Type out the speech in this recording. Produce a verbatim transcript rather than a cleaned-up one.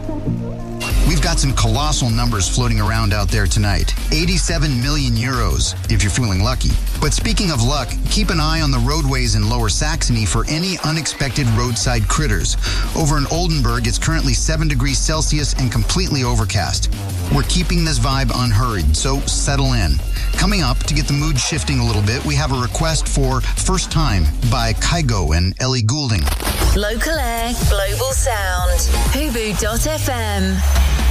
We've got some colossal numbers floating around out there tonight. eighty-seven million euros, if you're feeling lucky. But speaking of luck, keep an eye on the roadways in Lower Saxony for any unexpected roadside critters. Over in Oldenburg, it's currently seven degrees Celsius and completely overcast. We're keeping this vibe unhurried, so settle in. Coming up, to get the mood shifting a little bit, we have a request for First Time by Kygo and Ellie Goulding. Local Air, Global Sound. Hubu dot f m.